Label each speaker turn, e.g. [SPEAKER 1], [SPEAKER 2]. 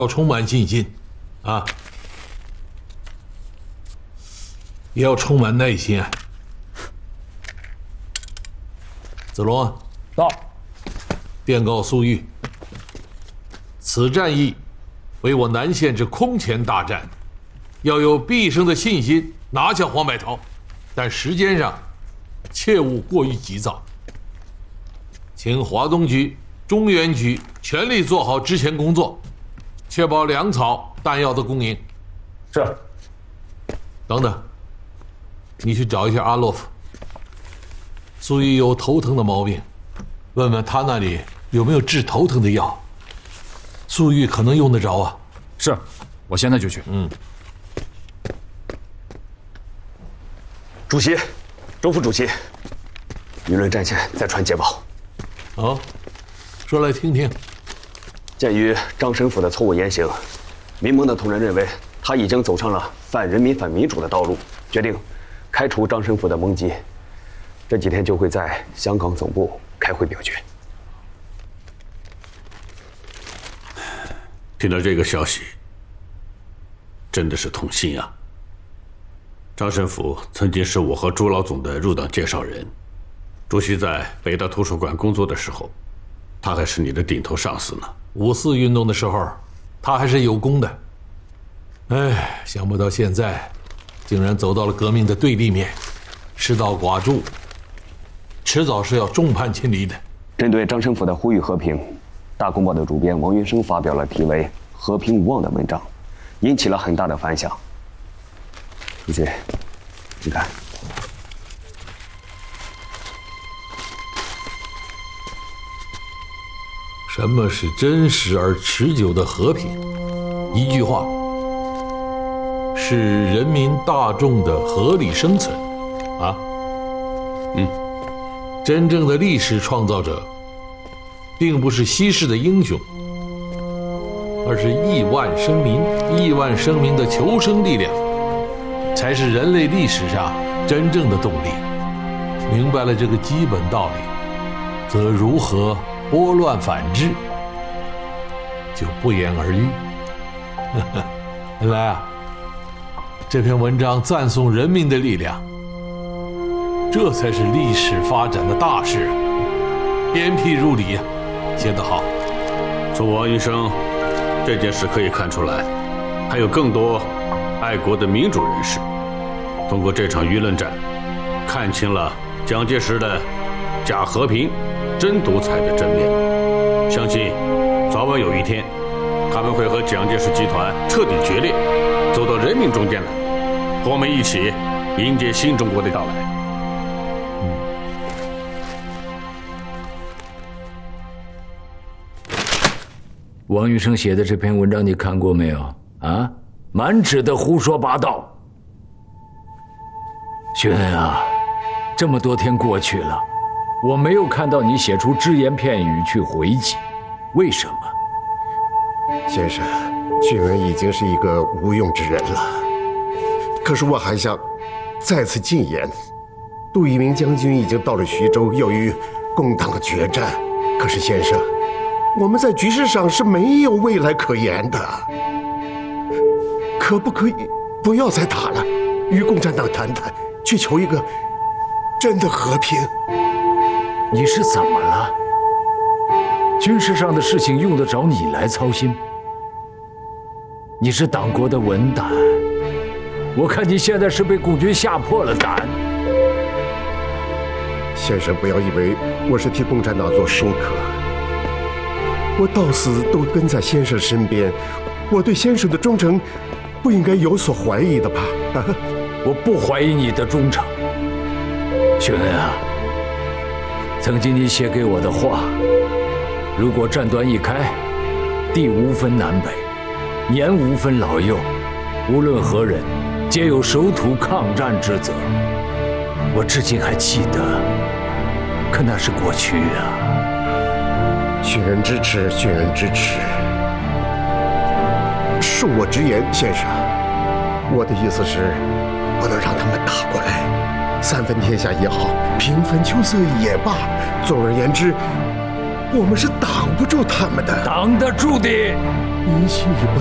[SPEAKER 1] 要充满信心，啊，也要充满耐心。子龙，
[SPEAKER 2] 到。
[SPEAKER 1] 电告粟裕，此战役为我南县之空前大战，要有毕生的信心拿下黄百韬，但时间上切勿过于急躁。请华东局、中原局全力做好之前工作，确保粮草、弹药的供应。
[SPEAKER 2] 是。
[SPEAKER 1] 等等，你去找一下阿洛夫。粟裕有头疼的毛病，问问他那里有没有治头疼的药。粟裕可能用得着啊。
[SPEAKER 2] 是，我现在就去。
[SPEAKER 3] 主席，周副主席，舆论战线在传捷报。
[SPEAKER 1] 哦，说来听听。
[SPEAKER 3] 鉴于张神甫的错误言行，民盟的同仁认为他已经走上了反人民、反民主的道路，决定开除张神甫的盟籍。这几天就会在香港总部开会表决。
[SPEAKER 4] 听到这个消息，真的是痛心啊！张神甫曾经是我和朱老总的入党介绍人，主席在北大图书馆工作的时候，他还是你的顶头上司呢。
[SPEAKER 1] 5·4运动的时候，他还是有功的。哎，想不到现在，竟然走到了革命的对立面，失道寡助，迟早是要众叛亲离的。
[SPEAKER 3] 针对张神甫的呼吁和平，大公报的主编王云生发表了题为《和平无望》的文章，引起了很大的反响。主席，你看，
[SPEAKER 1] 什么是真实而持久的和平？一句话，是人民大众的合理生存。啊，真正的历史创造者，并不是稀世的英雄，而是亿万生民。亿万生民的求生力量，才是人类历史上真正的动力。明白了这个基本道理，则如何拨乱反正就不言而喻。原来啊，这篇文章赞颂人民的力量，这才是历史发展的大事，鞭辟入里啊，写得好。
[SPEAKER 4] 从王云生这件事可以看出来，还有更多爱国的民主人士通过这场舆论战，看清了蒋介石的假和平、真独裁的真面。相信早晚有一天，他们会和蒋介石集团彻底决裂，走到人民中间来，和我们一起迎接新中国的到来。
[SPEAKER 5] 王云生写的这篇文章你看过没有啊？满纸的胡说八道。薛恩啊，这么多天过去了，我没有看到你写出只言片语去回击，为什么？
[SPEAKER 6] 先生，俊恩已经是一个无用之人了。可是我还想再次进言，杜聿明将军已经到了徐州，要与共党决战。可是先生，我们在局势上是没有未来可言的。可不可以不要再打了，与共产党谈谈，去求一个真的和平？
[SPEAKER 5] 你是怎么了？军事上的事情用得着你来操心？你是党国的文胆，我看你现在是被共军吓破了胆。
[SPEAKER 6] 先生不要以为我是替共产党做收客，我到死都跟在先生身边，我对先生的忠诚不应该有所怀疑的吧？
[SPEAKER 5] 我不怀疑你的忠诚，薛恩啊，曾经你写给我的话，如果战端一开，地无分南北，年无分老幼，无论何人，皆有守土抗战之责。我至今还记得，可那是过去啊。
[SPEAKER 6] 训人支持，训人支持。恕我直言，先生，我的意思是，不能让他们打过来。三分天下也好，平分秋色也罢，总而言之，我们是挡不住他们的。
[SPEAKER 5] 挡得住的。
[SPEAKER 6] 一切已不